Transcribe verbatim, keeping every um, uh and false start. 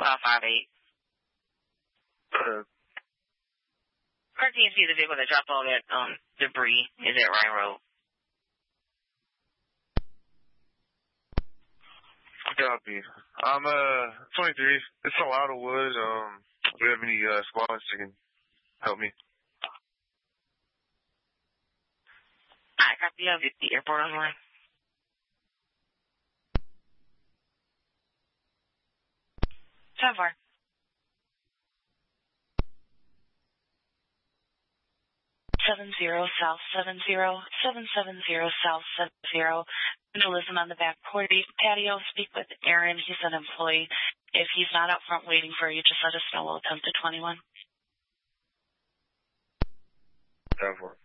five five eight. Uh, Park D and C, the vehicle that dropped all that um debris is at Ryan Road. Copy. I'm uh twenty-three. It's so out of woods. Um, do you have any uh, squads that can help me? I copy. I'll get the airport online. So far. Seven zero South seven zero seven seven zero South seven zero. Vandalism on the back patio. Speak with Aaron. He's an employee. If he's not out front waiting for you, just let us know. We'll attempt to twenty-one. Go for it.